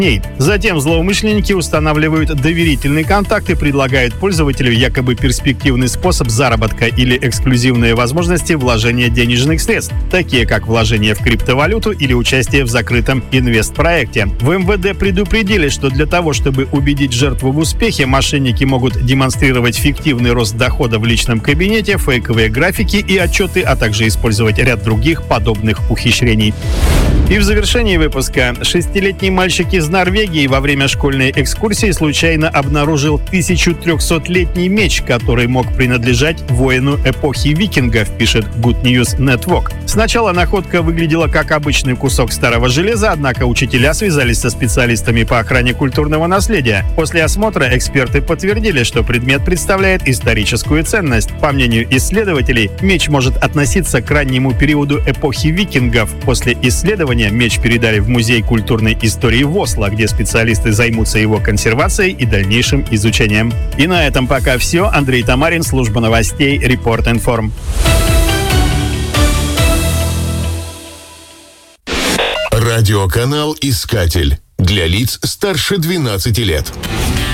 дней. Затем злоумышленники устанавливают доверительный контакт и предлагают пользователю якобы перспективный способ заработка или эксклюзивные возможности вложения денежных средств, такие как вложение в криптовалюту или участие в закрытом инвестпроекте. В МВД предупредили, что для того, чтобы убедить жертву в успехе, мошенники могут демонстрировать фиктивный рост дохода в личном кабинете, фейковые графики и отчеты, а также использовать ряд других подобных ухищрений. И в завершении выпуска. 6-летний мальчик из Норвегии во время школьной экскурсии случайно обнаружил 1300-летний меч, который мог принадлежать воину эпохи викингов, пишет Good News Network. Сначала находка выглядела как обычный кусок старого железа, однако учителя связались со специалистами по охране культурного наследия. После осмотра эксперты подтвердили, что предмет представляет историческую ценность. По мнению исследователей, меч может относиться к раннему периоду эпохи викингов. После исследования меч передали в Музей культурной истории в Осло, где специалисты займутся его консервацией и дальнейшим изучением. И на этом пока все. Андрей Тамарин, служба новостей Report Inform. Радиоканал «Искатель» для лиц старше 12 лет.